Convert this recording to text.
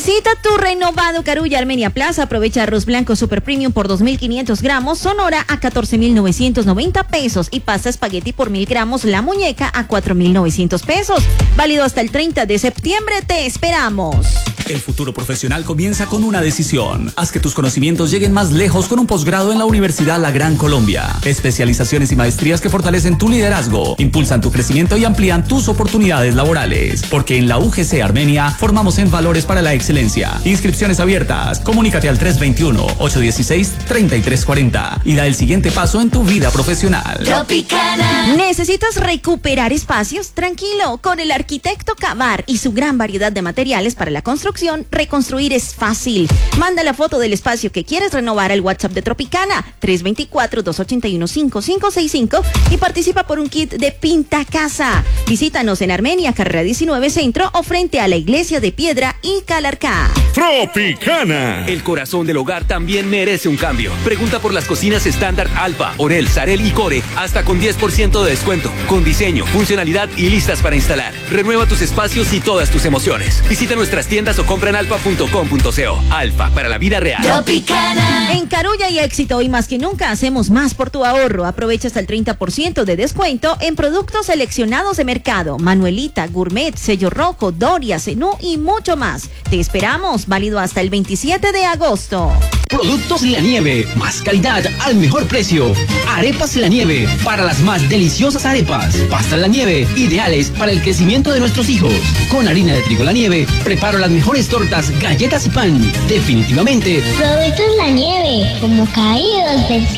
Visita tu renovado Carulla Armenia Plaza. Aprovecha arroz blanco super premium por 2.500 gramos, Sonora a 14.990 pesos y pasta espagueti por 1.000 gramos, La Muñeca a 4.900 pesos. Válido hasta el 30 de septiembre. Te esperamos. El futuro profesional comienza con una decisión. Haz que tus conocimientos lleguen más lejos con un posgrado en la Universidad La Gran Colombia. Especializaciones y maestrías que fortalecen tu liderazgo, impulsan tu crecimiento y amplían tus oportunidades laborales. Porque en la UGC Armenia formamos en valores para la excelencia. Inscripciones abiertas. Comunícate al 321-816-3340 y da el siguiente paso en tu vida profesional. Tropicana. ¿Necesitas recuperar espacios? Tranquilo, con el arquitecto Cavar y su gran variedad de materiales para la construcción, reconstruir es fácil. Manda la foto del espacio que quieres renovar al WhatsApp de Tropicana 324-281-5565 y participa por un kit de Pinta Casa. Visítanos en Armenia, carrera 19 Centro o frente a la Iglesia de Piedra y Calarcá. Tropicana. El corazón del hogar también merece un cambio. Pregunta por las cocinas estándar Alfa, Orel, Sarel y Core, hasta con 10% de descuento, con diseño, funcionalidad y listas para instalar. Renueva tus espacios y todas tus emociones. Visita nuestras tiendas o compra en alfa.com.co. Alfa, para la vida real. Tropicana. En Carulla y Éxito, hoy más que nunca hacemos más por tu ahorro. Aprovecha hasta el 30% de descuento en productos seleccionados de mercado. Manuelita, Gourmet, Sello Rojo, Doria, Zenú y mucho más. Te esperamos, válido hasta el 27 de agosto. Productos La Nieve, más calidad al mejor precio. Arepas La Nieve, para las más deliciosas arepas. Pasta La Nieve, ideales para el crecimiento de nuestros hijos. Con harina de trigo La Nieve, preparo las mejores tortas, galletas y pan. Definitivamente, Productos La Nieve, como caídos del